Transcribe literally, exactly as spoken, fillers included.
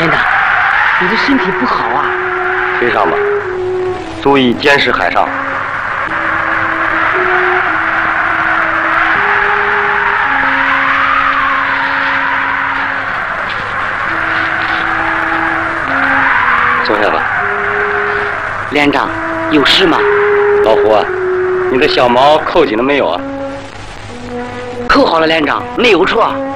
连长，你的身体不好啊。 推上吧，注意监视海上。坐下吧。 连长，有事吗？ 老胡啊，你的小毛扣紧了没有啊？ 扣好了，连长，没有错。